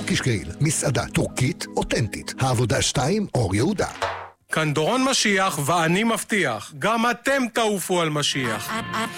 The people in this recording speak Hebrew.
קישקייל, מסעדה טורקית אותנטית. העבודה 2, אור יהודה. כאן דורון משיח ואני מבטיח, גם אתם תעופו על משיח.